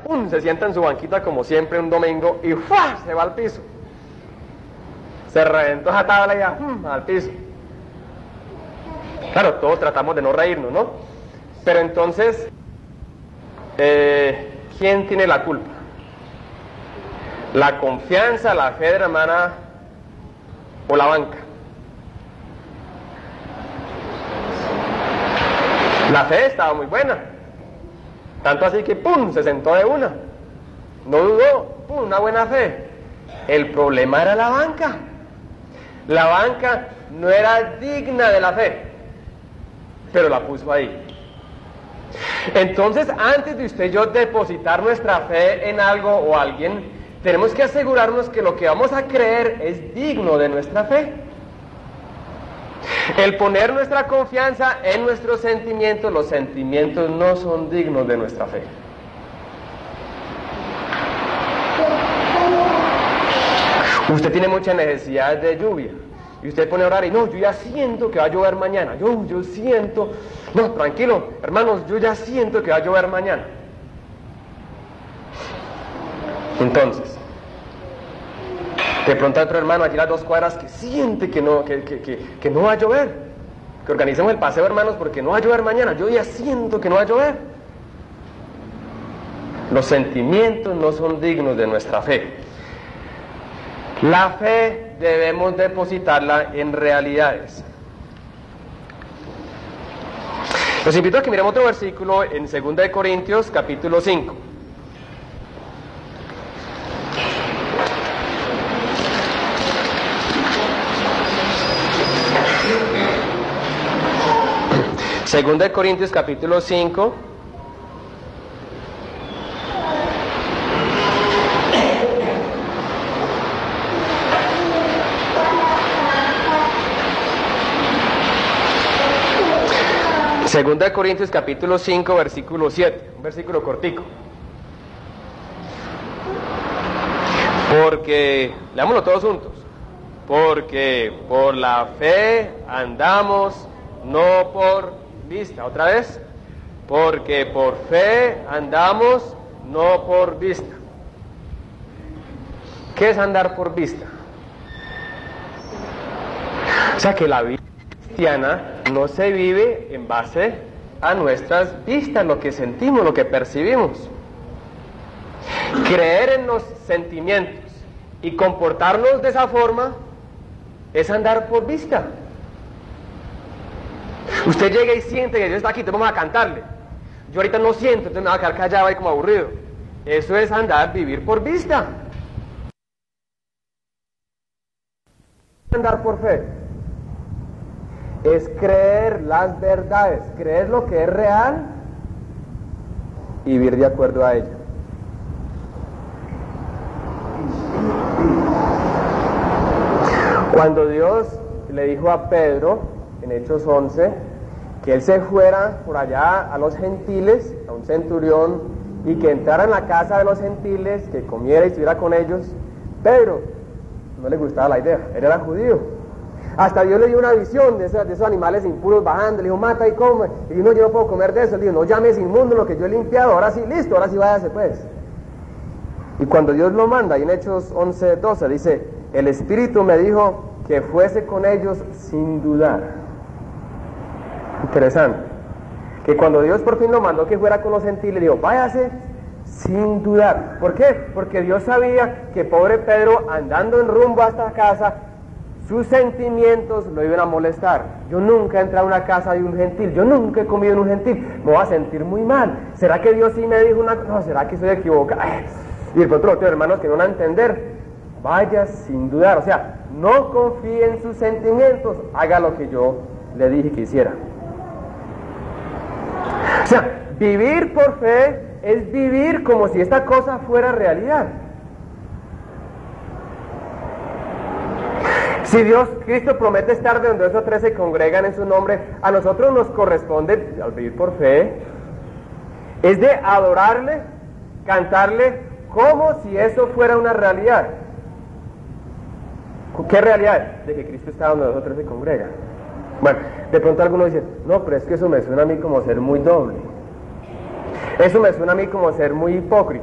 ¡pum!, se sienta en su banquita como siempre un domingo y ¡fua!, se va al piso. Se reventó esa tabla y ya, al piso. Claro, todos tratamos de no reírnos, ¿no? Pero entonces, ¿quién tiene la culpa? ¿La confianza, la fe de la hermana o la banca? La fe estaba muy buena, tanto así que ¡pum!, se sentó de una, no dudó, ¡pum!, una buena fe. El problema era la banca. La banca no era digna de la fe, pero la puso ahí. Entonces, antes de usted y yo depositar nuestra fe en algo o alguien, tenemos que asegurarnos que lo que vamos a creer es digno de nuestra fe. El poner nuestra confianza en nuestros sentimientos, los sentimientos no son dignos de nuestra fe. Usted tiene mucha necesidad de lluvia y usted pone a orar y no, yo ya siento que va a llover mañana, yo siento, no, tranquilo, hermanos, yo ya siento que va a llover mañana. Entonces, de pronto hay otro hermano allí a las 2 cuadras que siente que no va a llover, que organicemos el paseo, hermanos, porque no va a llover mañana, yo ya siento que no va a llover. Los sentimientos no son dignos de nuestra fe. La fe debemos depositarla en realidades. Los invito a que miremos otro versículo en 2 Corintios capítulo 5. Segunda de Corintios capítulo 5. Segunda de Corintios capítulo 5, versículo 7, un versículo cortico. Porque, leámoslo todos juntos. Porque por la fe andamos, no por vista. Otra vez. Porque por fe andamos, no por vista. ¿Qué es andar por vista? O sea que la vida cristiana no se vive en base a nuestras vistas, lo que sentimos, lo que percibimos. Creer en los sentimientos y comportarnos de esa forma es andar por vista. Usted llega y siente que Dios está aquí, entonces vamos a cantarle. Yo ahorita no siento, entonces me voy a quedar callado ahí como aburrido. Eso es andar, vivir por vista. Andar por fe es creer las verdades, creer lo que es real y vivir de acuerdo a ella. Cuando Dios le dijo a Pedro en Hechos 11 que él se fuera por allá a los gentiles, a un centurión, y que entrara en la casa de los gentiles, que comiera y estuviera con ellos, Pedro no le gustaba la idea, él era judío. Hasta Dios le dio una visión de esos animales impuros bajando, le dijo, mata y come, y dijo, no, yo no puedo comer de eso. Le dijo, no llames inmundo lo que yo he limpiado, ahora sí, listo, ahora sí váyase pues. Y cuando Dios lo manda, y en Hechos 11:12 dice, el Espíritu me dijo que fuese con ellos sin dudar. Interesante, que cuando Dios por fin lo mandó que fuera con los gentiles, le dijo, váyase sin dudar. ¿Por qué? Porque Dios sabía que pobre Pedro, andando en rumbo a esta casa, sus sentimientos lo iban a molestar. Yo nunca he entrado a una casa de un gentil, yo nunca he comido en un gentil, me voy a sentir muy mal. ¿Será que Dios sí me dijo una cosa? No, ¿será que estoy equivocado? Y el otro, hermanos, que no van a entender, vaya sin dudar, o sea, no confíe en sus sentimientos, haga lo que yo le dije que hiciera. O sea, vivir por fe es vivir como si esta cosa fuera realidad. Si Dios, Cristo promete estar de donde esos 3 se congregan en su nombre, a nosotros nos corresponde, al vivir por fe, es de adorarle, cantarle, como si eso fuera una realidad. ¿Qué realidad? De que Cristo está donde nosotros se congregan. Bueno, de pronto algunos dicen, no, pero es que eso me suena a mí como ser muy doble. Eso me suena a mí como ser muy hipócrita.